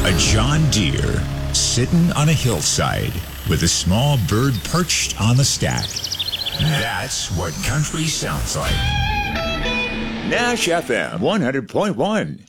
A John Deere sitting on a hillside with a small bird perched on the stack. That's what country sounds like. Nash FM 100.1.